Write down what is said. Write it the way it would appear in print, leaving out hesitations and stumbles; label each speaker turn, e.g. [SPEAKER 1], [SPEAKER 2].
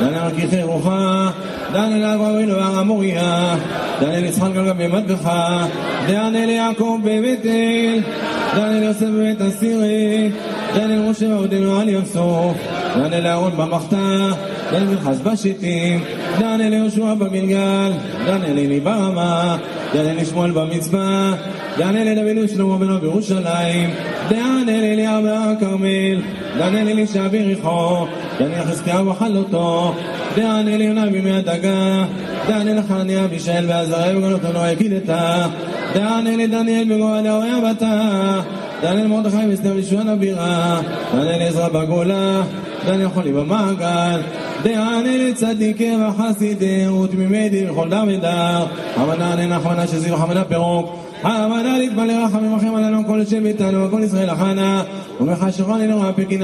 [SPEAKER 1] דניאל רכיכי רוחה, דניאל אברהם והרמוריה, דניאל יצחק על גבי מטבח, דניאל יעקב בבית אל, דניאל יוסף בבית הסירי, דניאל משה ועודנו על יוסוף, דניאל אהרון במחתה, דניאל מלחס בשיטים, דניאל יהושע בגלגל, דניאל אלי ברמה, דניאל שמואל במצפה, דניאל דוד ושלמה בנו בירושלים, דניאל אליהו בהר הכרמל, דניאל אלישע ביריחו, דניאל חזקיה בחלותו, דניאל יונה בימי הדגה, דניאל חנניה מישאל ועזריה בגלותנו הגידתה, דניאל בגואליה ויבתה, דניאל מרדכי ואסתר וישוע הבירה, דניאל עזרא בגולה, דניאל חולי במעגל, דניאל צדיקי וחסידי ותמימי דין וכל דר ודר, אמנה נחמנה שזיו חמנה פירוק, אמנה להתפלל רחמים אחים עלינו כל שביתנו וכל ישראל החנה, ומחשכון אלינו הפקינה